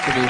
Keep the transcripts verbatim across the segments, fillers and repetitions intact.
Feliz.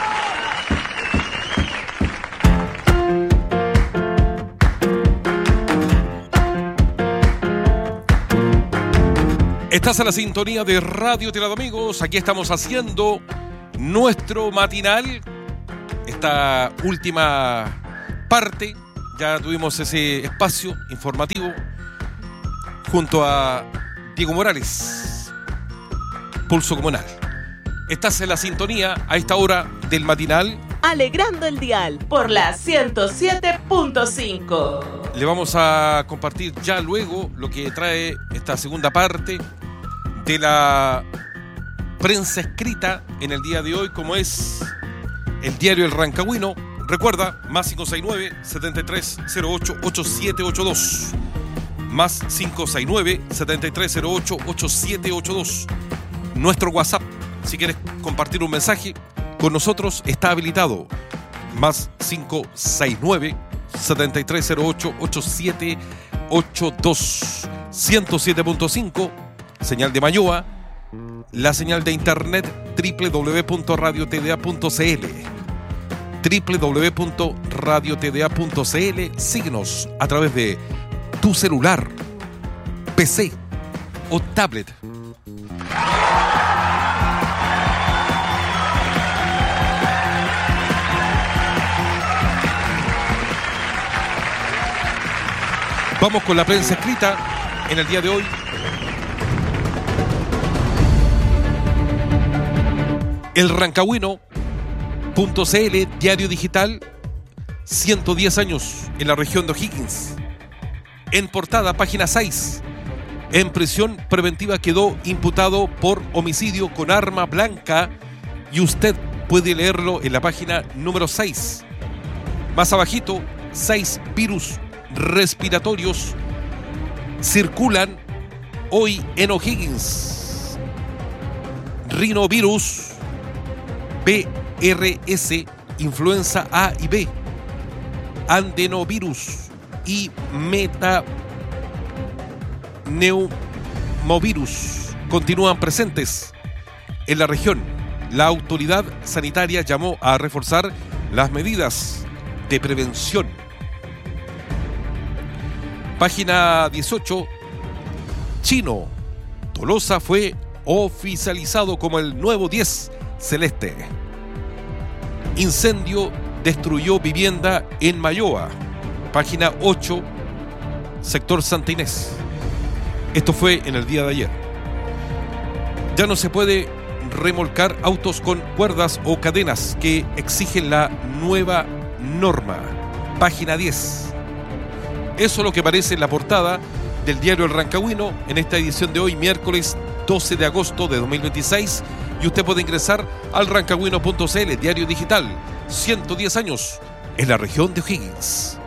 Estás en la sintonía de Radio Tirado Amigos. Aquí estamos haciendo nuestro matinal. Esta última parte, ya tuvimos ese espacio informativo junto a Diego Morales, Pulso Comunal. Estás en la sintonía a esta hora del matinal. Alegrando el dial por la ciento siete punto cinco. Le vamos a compartir ya luego lo que trae esta segunda parte de la prensa escrita en el día de hoy, como es el diario El Rancagüino. Recuerda, más cinco seis nueve, siete tres cero ocho, ocho siete ocho dos. Más cinco seis nueve, siete tres cero ocho, ocho siete ocho dos. Nuestro WhatsApp, si quieres compartir un mensaje con nosotros, está habilitado. Más cinco seis nueve, siete tres cero ocho, ocho siete ocho dos. ciento siete punto cinco, señal de Mayoa. La señal de internet doble u doble u doble u punto radio t d a punto c l. doble u doble u doble u punto radio t d a punto c l. Síguenos a través de tu celular, P C o tablet. Vamos con la prensa escrita en el día de hoy. El Rancagüino punto c l, diario digital, ciento diez años en la región de O'Higgins. En portada, página seis. En prisión preventiva quedó imputado por homicidio con arma blanca, y usted puede leerlo en la página número seis. Más abajito, seis virus respiratorios circulan hoy en O'Higgins. Rinovirus, B R S, influenza A y B, adenovirus y metaneumovirus continúan presentes en la región. La autoridad sanitaria llamó a reforzar las medidas de prevención. Página dieciocho. Chino Tolosa fue oficializado como el nuevo diez celeste. Incendio destruyó vivienda en Mayoa. Página ocho, sector Santa Inés. Esto fue en el día de ayer. Ya no se puede remolcar autos con cuerdas o cadenas que exigen la nueva norma. Página diez. Eso es lo que aparece en la portada del diario El Rancagüino en esta edición de hoy, miércoles doce de agosto de dos mil veintiséis. Y usted puede ingresar al rancagüino punto c l, diario digital, ciento diez años en la región de O'Higgins.